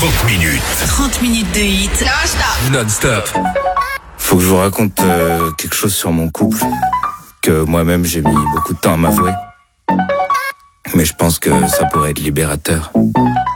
30 minutes. 30 minutes de hit. Non-stop. Non-stop. Faut que je vous raconte quelque chose sur mon couple que moi-même j'ai mis beaucoup de temps à m'avouer. Mais je pense que ça pourrait être libérateur.